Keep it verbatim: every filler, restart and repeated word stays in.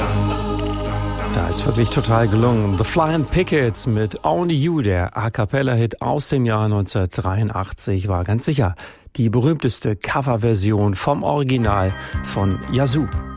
Da ist wirklich total gelungen. The Flying Pickets mit Only You, der A-Cappella-Hit aus dem Jahr neunzehnhundertdreiundachtzig, war ganz sicher die berühmteste Coverversion vom Original von Yazoo.